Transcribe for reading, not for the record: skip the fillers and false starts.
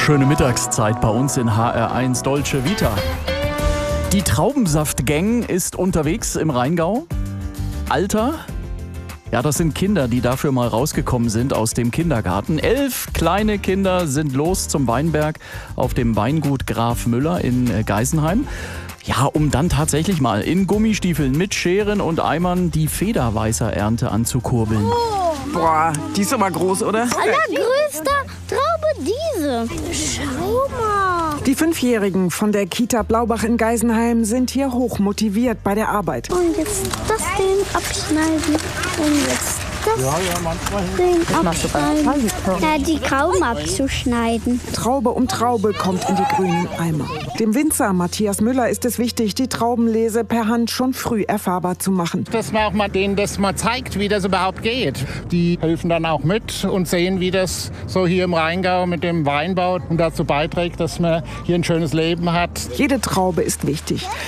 Schöne Mittagszeit bei uns in HR1 Dolce Vita. Die Traubensaft-Gang ist unterwegs im Rheingau. Alter? Ja, das sind Kinder, die dafür mal rausgekommen sind aus dem Kindergarten. 11 kleine Kinder sind los zum Weinberg auf dem Weingut Graf Müller in Geisenheim. Ja, um dann tatsächlich mal in Gummistiefeln mit Scheren und Eimern die Federweißer-Ernte anzukurbeln. Boah, die ist aber groß, oder? Allergrößter Traube diese. Schau mal. Die 5-Jährigen von der Kita Blaubach in Geisenheim sind hier hochmotiviert bei der Arbeit. Und jetzt das Ding abschneiden. Und jetzt das Ding abschneiden. Ja, die Trauben abzuschneiden. Traube um Traube kommt in die grünen Eimer. Dem Winzer Matthias Müller ist es wichtig, die Traubenlese per Hand schon früh erfahrbar zu machen. Dass man auch mal denen das mal zeigt, wie das überhaupt geht. Die helfen dann auch mit und sehen, wie das so hier im Rheingau mit dem Weinbau und dazu beiträgt, dass man hier ein schönes Leben hat. Jede Traube ist wichtig.